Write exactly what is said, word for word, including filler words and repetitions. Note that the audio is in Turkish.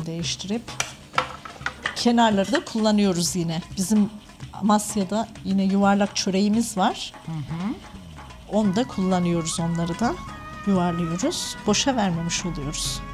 yerini değiştirip kenarları da kullanıyoruz yine. Bizim Amasya'da yine yuvarlak çöreğimiz var. Hı hı. Onu da kullanıyoruz, onları da yuvarlıyoruz. Boşa vermemiş oluyoruz.